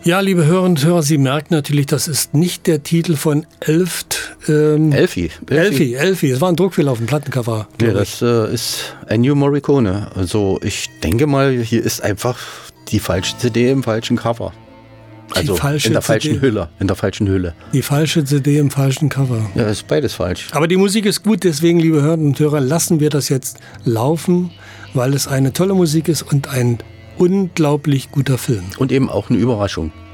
Ja, liebe Hörerinnen und Hörer, Sie merken natürlich, das ist nicht der Titel von Elfie. Es war ein Druckfehler auf dem Plattencover. Ja, das ist Ennio Morricone. Also ich denke mal, hier ist einfach die falsche CD im falschen Cover. Also in der falschen Hülle. Die falsche CD im falschen Cover. Ja, ist beides falsch. Aber die Musik ist gut, deswegen, liebe Hörerinnen und Hörer, lassen wir das jetzt laufen, weil es eine tolle Musik ist und ein unglaublich guter Film. Und eben auch eine Überraschung.